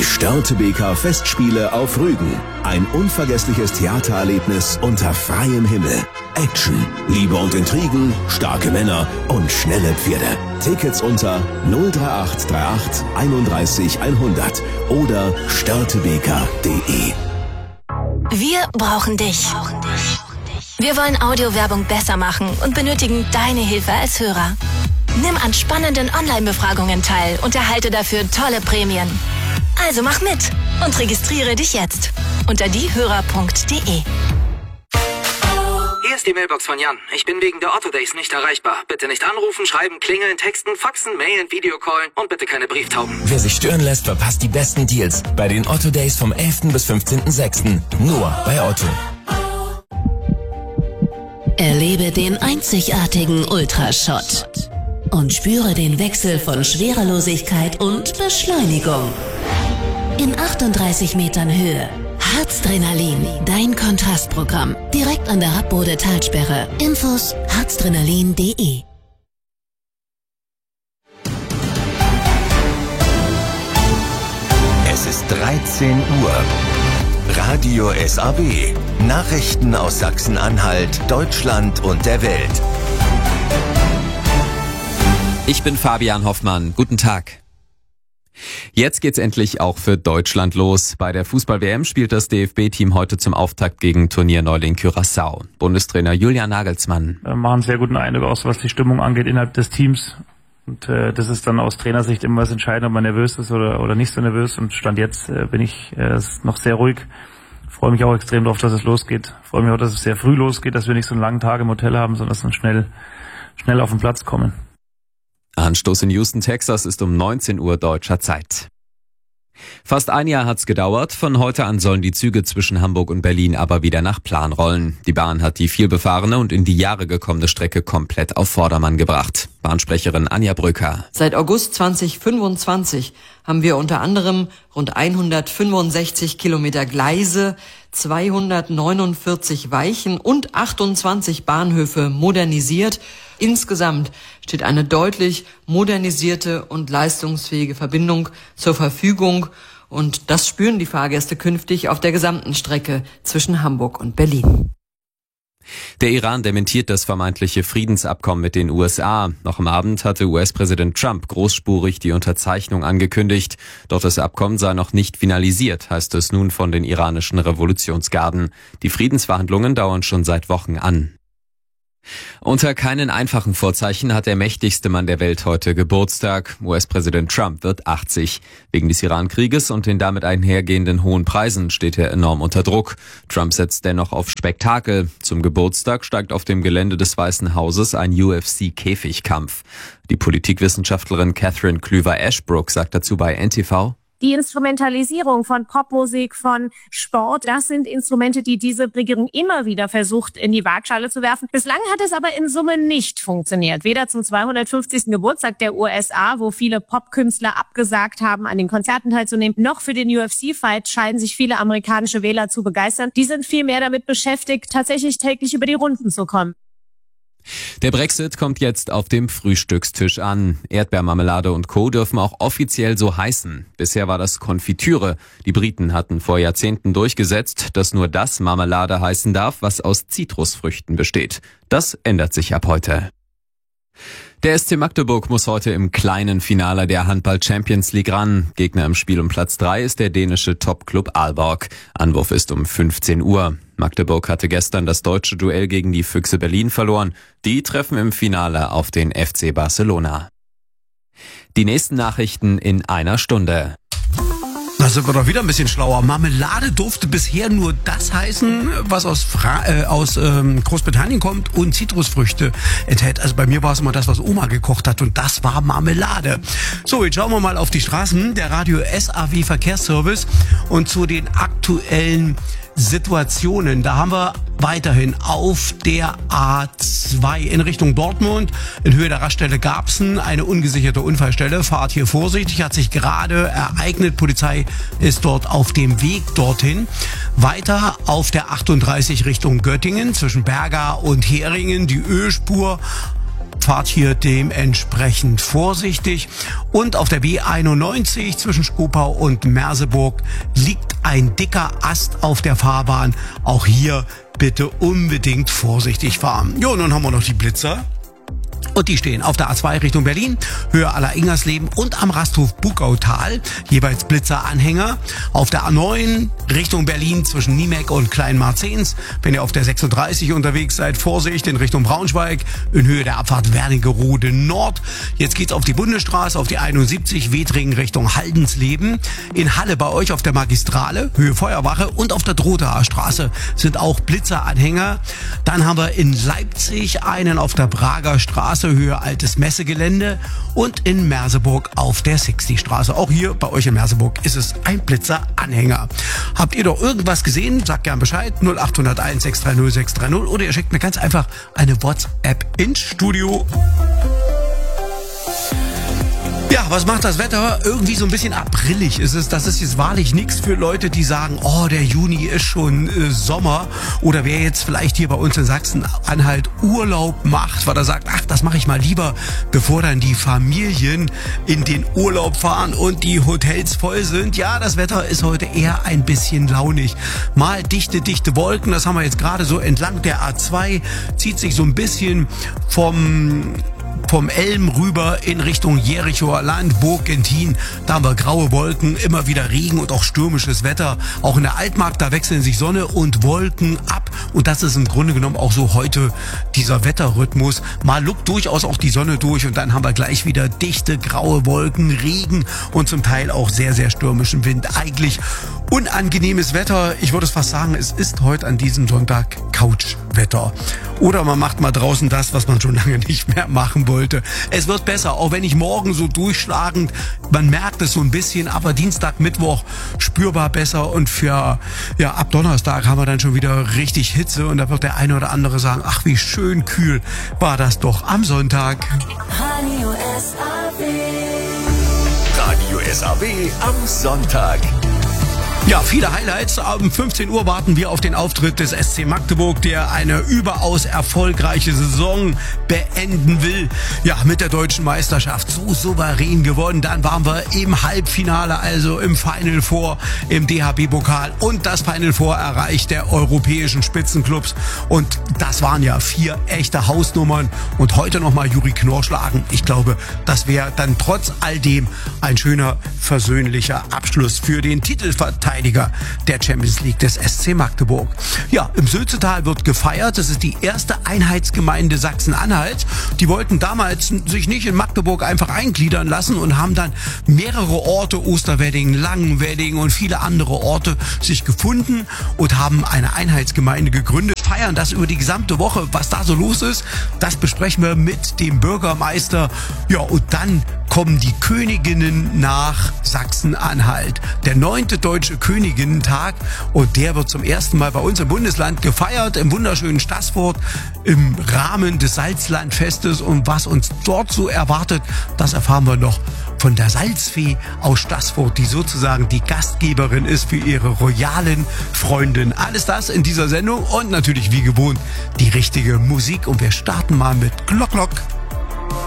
Störtebeker Festspiele auf Rügen. Ein unvergessliches Theatererlebnis unter freiem Himmel. Action, Liebe und Intrigen, starke Männer und schnelle Pferde. Tickets unter 03838 31 100 oder störtebeker.de. Wir brauchen dich. Wir wollen Audiowerbung besser machen und benötigen deine Hilfe als Hörer. Nimm an spannenden Online-Befragungen teil und erhalte dafür tolle Prämien. Also mach mit und registriere dich jetzt unter diehörer.de. Hier ist die Mailbox von Jan. Ich bin wegen der Otto Days nicht erreichbar. Bitte nicht anrufen, schreiben, klingeln, texten, faxen, mailen, Videocallen und bitte keine Brieftauben. Wer sich stören lässt, verpasst die besten Deals bei den Otto Days vom 11. bis 15.06. Nur bei Otto. Erlebe den einzigartigen Ultrashot und spüre den Wechsel von Schwerelosigkeit und Beschleunigung. In 38 Metern Höhe. Harzdrenalin, dein Kontrastprogramm. Direkt an der Rappbode-Talsperre. Infos harzdrenalin.de. Es ist 13 Uhr. Radio SAW. Nachrichten aus Sachsen-Anhalt, Deutschland und der Welt. Ich bin Fabian Hoffmann. Guten Tag. Jetzt geht's endlich auch für Deutschland los. Bei der Fußball-WM spielt das DFB-Team heute zum Auftakt gegen Turnierneuling Curaçao. Bundestrainer Julian Nagelsmann. Wir machen einen sehr guten Eindruck aus, was die Stimmung angeht innerhalb des Teams. Und das ist dann aus Trainersicht immer was entscheidend, ob man nervös ist oder nicht so nervös. Und Stand jetzt bin ich noch sehr ruhig. Freue mich auch extrem darauf, dass es losgeht. Freue mich auch, dass es sehr früh losgeht, dass wir nicht so einen langen Tag im Hotel haben, sondern dass wir schnell auf den Platz kommen. Anstoß in Houston, Texas ist um 19 Uhr deutscher Zeit. Fast ein Jahr hat's gedauert. Von heute an sollen die Züge zwischen Hamburg und Berlin aber wieder nach Plan rollen. Die Bahn hat die vielbefahrene und in die Jahre gekommene Strecke komplett auf Vordermann gebracht. Bahnsprecherin Anja Brücker. Seit August 2025 haben wir unter anderem rund 165 Kilometer Gleise, 249 Weichen und 28 Bahnhöfe modernisiert. Insgesamt steht eine deutlich modernisierte und leistungsfähige Verbindung zur Verfügung. Und das spüren die Fahrgäste künftig auf der gesamten Strecke zwischen Hamburg und Berlin. Der Iran dementiert das vermeintliche Friedensabkommen mit den USA. Noch am Abend hatte US-Präsident Trump großspurig die Unterzeichnung angekündigt. Doch das Abkommen sei noch nicht finalisiert, heißt es nun von den iranischen Revolutionsgarden. Die Friedensverhandlungen dauern schon seit Wochen an. Unter keinen einfachen Vorzeichen hat der mächtigste Mann der Welt heute Geburtstag. US-Präsident Trump wird 80. Wegen des Iran-Krieges und den damit einhergehenden hohen Preisen steht er enorm unter Druck. Trump setzt dennoch auf Spektakel. Zum Geburtstag steigt auf dem Gelände des Weißen Hauses ein UFC-Käfigkampf. Die Politikwissenschaftlerin Catherine Klüver-Ashbrook sagt dazu bei NTV: Die Instrumentalisierung von Popmusik, von Sport, das sind Instrumente, die diese Regierung immer wieder versucht, in die Waagschale zu werfen. Bislang hat es aber in Summe nicht funktioniert. Weder zum 250. Geburtstag der USA, wo viele Popkünstler abgesagt haben, an den Konzerten teilzunehmen, noch für den UFC-Fight scheinen sich viele amerikanische Wähler zu begeistern. Die sind viel mehr damit beschäftigt, tatsächlich täglich über die Runden zu kommen. Der Brexit kommt jetzt auf dem Frühstückstisch an. Erdbeermarmelade und Co. dürfen auch offiziell so heißen. Bisher war das Konfitüre. Die Briten hatten vor Jahrzehnten durchgesetzt, dass nur das Marmelade heißen darf, was aus Zitrusfrüchten besteht. Das ändert sich ab heute. Der SC Magdeburg muss heute im kleinen Finale der Handball-Champions League ran. Gegner im Spiel um Platz 3 ist der dänische Topclub Aalborg. Anwurf ist um 15 Uhr. Magdeburg hatte gestern das deutsche Duell gegen die Füchse Berlin verloren. Die treffen im Finale auf den FC Barcelona. Die nächsten Nachrichten in einer Stunde. Da sind wir doch wieder ein bisschen schlauer. Marmelade durfte bisher nur das heißen, was aus Großbritannien kommt und Zitrusfrüchte enthält. Also bei mir war es immer das, was Oma gekocht hat, und das war Marmelade. So, jetzt schauen wir mal auf die Straßen. Der Radio SAW Verkehrsservice und zu den aktuellen Situationen. Da haben wir weiterhin auf der A2 in Richtung Dortmund in Höhe der Raststelle Garbsen eine ungesicherte Unfallstelle. Fahrt hier vorsichtig, hat sich gerade ereignet. Polizei ist dort auf dem Weg dorthin. Weiter auf der 38 Richtung Göttingen zwischen Berga und Heringen die Ölspur Abfahrt hier dementsprechend vorsichtig. Und auf der B91 zwischen Schkopau und Merseburg liegt ein dicker Ast auf der Fahrbahn. Auch hier bitte unbedingt vorsichtig fahren. Jo, nun haben wir noch die Blitzer. Und die stehen auf der A2 Richtung Berlin, Höhe Aller-Ingersleben und am Rasthof Bugautal, jeweils Blitzeranhänger. Auf der A9 Richtung Berlin zwischen Niemek und Kleinmarzens. Wenn ihr auf der 36 unterwegs seid, Vorsicht in Richtung Braunschweig, in Höhe der Abfahrt Wernigerode Nord. Jetzt geht's auf die Bundesstraße, auf die 71 Wedringen Richtung Haldensleben. In Halle bei euch auf der Magistrale, Höhe Feuerwache und auf der Drotaer Straße sind auch Blitzeranhänger. Dann haben wir in Leipzig einen auf der Prager Straße, Höhe Altes Messegelände und in Merseburg auf der 60 Straße. Auch hier bei euch in Merseburg ist es ein Blitzeranhänger. Habt ihr doch irgendwas gesehen? Sagt gern Bescheid. 0801 630 630 oder ihr schickt mir ganz einfach eine WhatsApp ins Studio. Ja, was macht das Wetter? Irgendwie so ein bisschen aprillig ist es. Das ist jetzt wahrlich nichts für Leute, die sagen, oh, der Juni ist schon Sommer. Oder wer jetzt vielleicht hier bei uns in Sachsen-Anhalt Urlaub macht, weil er sagt, ach, das mache ich mal lieber, bevor dann die Familien in den Urlaub fahren und die Hotels voll sind. Ja, das Wetter ist heute eher ein bisschen launig. Mal dichte Wolken, das haben wir jetzt gerade so entlang der A2, zieht sich so ein bisschen vom Elm rüber in Richtung Jerichoer Land, Burg Gentin. Da haben wir graue Wolken, immer wieder Regen und auch stürmisches Wetter. Auch in der Altmark, da wechseln sich Sonne und Wolken ab. Und das ist im Grunde genommen auch so heute dieser Wetterrhythmus. Mal lugt durchaus auch die Sonne durch und dann haben wir gleich wieder dichte, graue Wolken, Regen und zum Teil auch sehr, sehr stürmischen Wind. Eigentlich unangenehmes Wetter. Ich würde es fast sagen, es ist heute an diesem Sonntag Couchwetter. Oder man macht mal draußen das, was man schon lange nicht mehr machen wollte. Es wird besser, auch wenn ich morgen so durchschlagend, man merkt es so ein bisschen, aber Dienstag, Mittwoch spürbar besser und ab Donnerstag haben wir dann schon wieder richtig Hitze und da wird der eine oder andere sagen, ach wie schön kühl war das doch am Sonntag. Radio SAW am Sonntag. Ja, viele Highlights. Um 15 Uhr warten wir auf den Auftritt des SC Magdeburg, der eine überaus erfolgreiche Saison beenden will. Ja, mit der deutschen Meisterschaft so souverän gewonnen. Dann waren wir im Halbfinale, also im Final Four im DHB-Pokal und das Final Four erreicht der europäischen Spitzenclubs. Und das waren ja 4 echte Hausnummern. Und heute nochmal Juri Knorr schlagen. Ich glaube, das wäre dann trotz all dem ein schöner, versöhnlicher Abschluss für den Titelverteidiger der Champions League des SC Magdeburg. Ja, im Sülzetal wird gefeiert. Das ist die erste Einheitsgemeinde Sachsen-Anhalt. Die wollten damals sich nicht in Magdeburg einfach eingliedern lassen und haben dann mehrere Orte, Osterwedding, Langenwedding und viele andere Orte sich gefunden und haben eine Einheitsgemeinde gegründet. Feiern das über die gesamte Woche. Was da so los ist, das besprechen wir mit dem Bürgermeister. Ja, und dann kommen die Königinnen nach Sachsen-Anhalt. Der 9. Deutsche Königinnentag und der wird zum ersten Mal bei uns im Bundesland gefeiert, im wunderschönen Staßfurt, im Rahmen des Salzlandfestes. Und was uns dort so erwartet, das erfahren wir noch von der Salzfee aus Staßfurt, die sozusagen die Gastgeberin ist für ihre royalen Freundinnen. Alles das in dieser Sendung und natürlich wie gewohnt die richtige Musik. Und wir starten mal mit Glock Glock.